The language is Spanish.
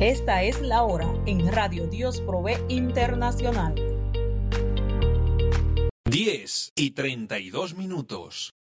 Esta es la hora en Radio Dios Provee Internacional. 10:32.